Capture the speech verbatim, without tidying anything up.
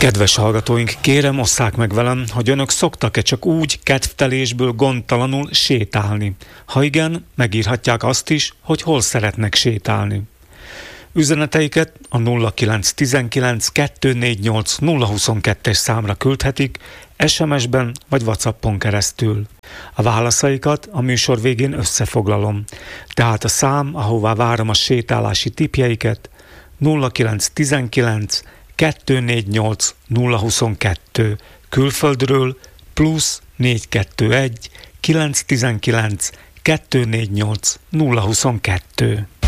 Kedves hallgatóink, kérem, osszák meg velem, hogy önök szoktak-e csak úgy kedvtelésből gondtalanul sétálni. Ha igen, megírhatják azt is, hogy hol szeretnek sétálni. Üzeneteiket a nulla kilenc tizenkilenc kettőnégynyolc nulla huszonkettes számra küldhetik, es em es-ben vagy WhatsAppon keresztül. A válaszaikat a műsor végén összefoglalom. Tehát a szám, ahová várom a sétálási tippjeiket, nulla kilenc tizenkilenc kettőnégynyolc nulla huszonkettő, külföldről plusz négyszázhetvenegy kilencszáztizenkilenc kettőnégynyolc nulla huszonkettő.